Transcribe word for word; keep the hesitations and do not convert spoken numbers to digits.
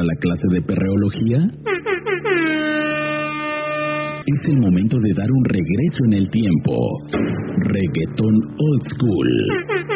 para la clase de perreología? Es el momento de dar un regreso en el tiempo. Reggaetón Old School.